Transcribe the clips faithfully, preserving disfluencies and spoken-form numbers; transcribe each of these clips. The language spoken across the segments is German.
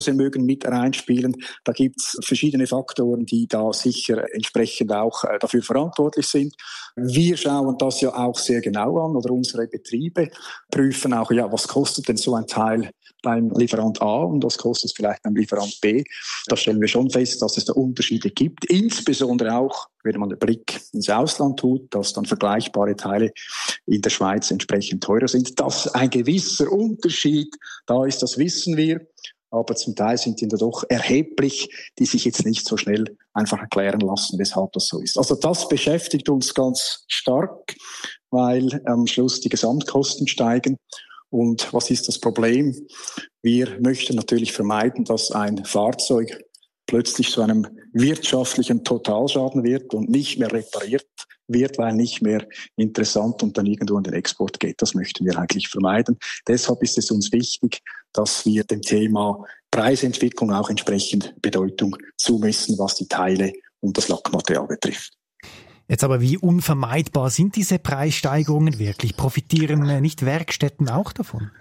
Sie mögen mit reinspielen. Da gibt es verschiedene Faktoren, die da sicher entsprechend auch äh, dafür verantwortlich sind. Wir schauen das ja auch sehr genau an, oder unsere Betriebe prüfen auch, ja, was kostet denn so ein Teil beim Lieferant A und was kostet es vielleicht beim Lieferant B. Da stellen wir schon fest, dass es da Unterschiede gibt. Insbesondere auch, wenn man den Blick ins Ausland tut, dass dann vergleichbare Teile in der Schweiz entsprechend teurer sind. Dass ein gewisser Unterschied da ist, das wissen wir. Aber zum Teil sind die doch erheblich, die sich jetzt nicht so schnell einfach erklären lassen, weshalb das so ist. Also das beschäftigt uns ganz stark, weil am Schluss die Gesamtkosten steigen. Und was ist das Problem? Wir möchten natürlich vermeiden, dass ein Fahrzeug plötzlich zu einem wirtschaftlichen Totalschaden wird und nicht mehr repariert wird, weil nicht mehr interessant und dann irgendwo in den Export geht. Das möchten wir eigentlich vermeiden. Deshalb ist es uns wichtig, dass wir dem Thema Preisentwicklung auch entsprechend Bedeutung zumessen, was die Teile und das Lackmaterial betrifft. Jetzt aber, wie unvermeidbar sind diese Preissteigerungen wirklich? Profitieren nicht Werkstätten auch davon?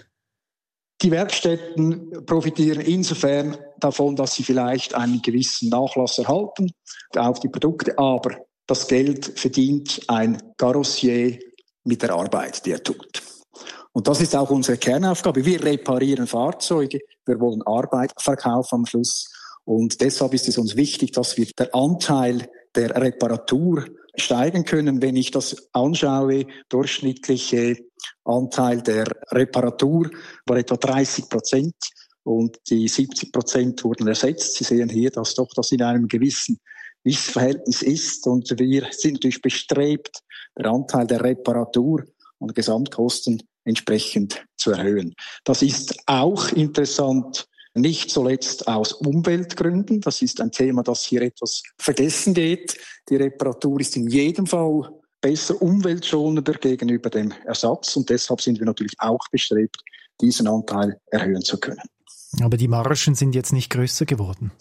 Die Werkstätten profitieren insofern davon, dass sie vielleicht einen gewissen Nachlass erhalten auf die Produkte, aber das Geld verdient ein Karossier mit der Arbeit, die er tut. Und das ist auch unsere Kernaufgabe. Wir reparieren Fahrzeuge, wir wollen Arbeit verkaufen am Schluss. Und deshalb ist es uns wichtig, dass wir den Anteil der Reparatur steigen können. Wenn ich das anschaue, durchschnittliche Anteil der Reparatur war etwa dreißig Prozent und die siebzig Prozent wurden ersetzt. Sie sehen hier, dass doch das in einem gewissen Missverhältnis ist und wir sind natürlich bestrebt, den Anteil der Reparatur und Gesamtkosten entsprechend zu erhöhen. Das ist auch interessant, nicht zuletzt aus Umweltgründen. Das ist ein Thema, das hier etwas vergessen geht. Die Reparatur ist in jedem Fall besser umweltschonender gegenüber dem Ersatz und deshalb sind wir natürlich auch bestrebt, diesen Anteil erhöhen zu können. Aber die Margen sind jetzt nicht größer geworden.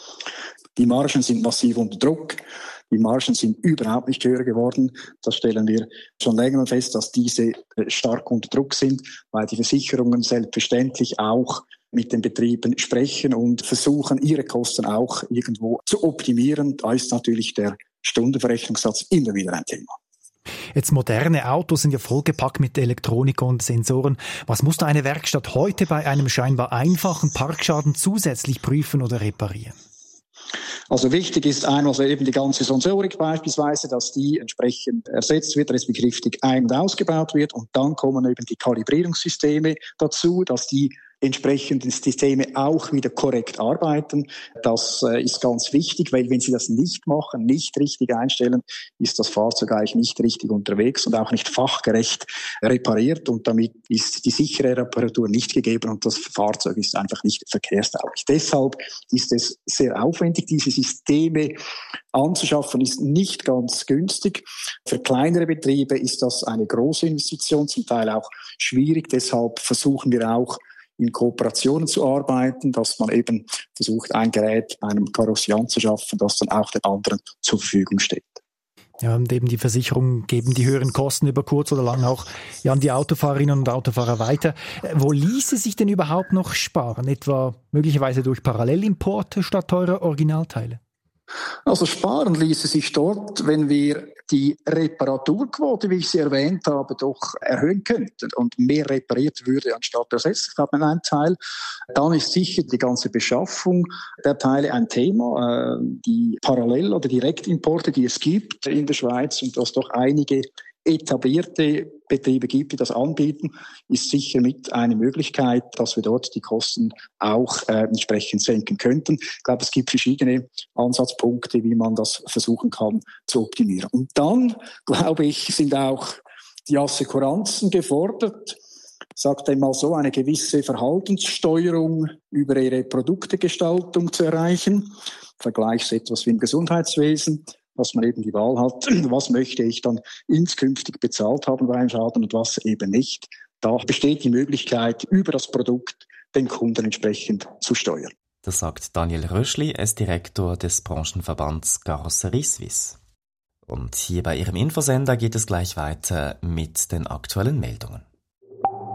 Die Margen sind massiv unter Druck. Die Margen sind überhaupt nicht höher geworden. Das stellen wir schon länger fest, dass diese stark unter Druck sind, weil die Versicherungen selbstverständlich auch mit den Betrieben sprechen und versuchen, ihre Kosten auch irgendwo zu optimieren. Da ist natürlich der Stundenverrechnungssatz immer wieder ein Thema. Jetzt moderne Autos sind ja vollgepackt mit Elektronik und Sensoren. Was muss da eine Werkstatt heute bei einem scheinbar einfachen Parkschaden zusätzlich prüfen oder reparieren? Also wichtig ist einmal also eben die ganze Sensorik beispielsweise, dass die entsprechend ersetzt wird, respektive richtig ein- und ausgebaut wird. Und dann kommen eben die Kalibrierungssysteme dazu, dass die entsprechenden Systeme auch wieder korrekt arbeiten. Das äh, ist ganz wichtig, weil wenn Sie das nicht machen, nicht richtig einstellen, ist das Fahrzeug eigentlich nicht richtig unterwegs und auch nicht fachgerecht repariert und damit ist die sichere Reparatur nicht gegeben und das Fahrzeug ist einfach nicht verkehrstauglich. Deshalb ist es sehr aufwendig, diese Systeme anzuschaffen, ist nicht ganz günstig. Für kleinere Betriebe ist das eine große Investition, zum Teil auch schwierig. Deshalb versuchen wir auch, in Kooperationen zu arbeiten, dass man eben versucht, ein Gerät einem Karossier anzuschaffen, das dann auch den anderen zur Verfügung steht. Ja, und eben die Versicherungen geben die höheren Kosten über kurz oder lang auch ja, an die Autofahrerinnen und Autofahrer weiter. Wo ließe sich denn überhaupt noch sparen? Etwa möglicherweise durch Parallelimporte statt teurer Originalteile? Also sparen ließe sich dort, wenn wir die Reparaturquote, wie ich sie erwähnt habe, doch erhöhen könnten und mehr repariert würde anstatt ersetzt. Ich habe einen Teil. Dann ist sicher die ganze Beschaffung der Teile ein Thema. Die Parallel- oder Direktimporte, die es gibt in der Schweiz und was doch einige etablierte Betriebe gibt, die das anbieten, ist sicher mit eine Möglichkeit, dass wir dort die Kosten auch äh, entsprechend senken könnten. Ich glaube, es gibt verschiedene Ansatzpunkte, wie man das versuchen kann zu optimieren. Und dann, glaube ich, sind auch die Assekuranzen gefordert, sagt einmal so, eine gewisse Verhaltenssteuerung über ihre Produktegestaltung zu erreichen. Vergleichs etwas wie im Gesundheitswesen, dass man eben die Wahl hat, was möchte ich dann inskünftig bezahlt haben bei einem Schaden und was eben nicht. Da besteht die Möglichkeit, über das Produkt den Kunden entsprechend zu steuern. Das sagt Daniel Röschli, er ist Direktor des Branchenverbands Karosserie Suisse. Und hier bei Ihrem Infosender geht es gleich weiter mit den aktuellen Meldungen.